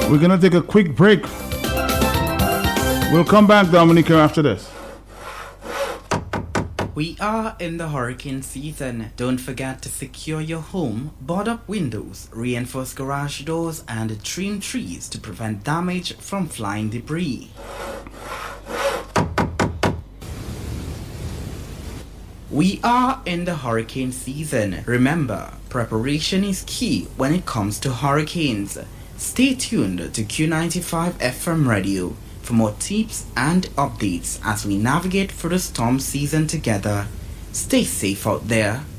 We're going to take a quick break. We'll come back, Dominica, after this. We are in the hurricane season. Don't forget to secure your home, board up windows, reinforce garage doors, and trim trees to prevent damage from flying debris. We are in the hurricane season. Remember, preparation is key when it comes to hurricanes. Stay tuned to Q95 FM radio for more tips and updates as we navigate through the storm season together. Stay safe out there.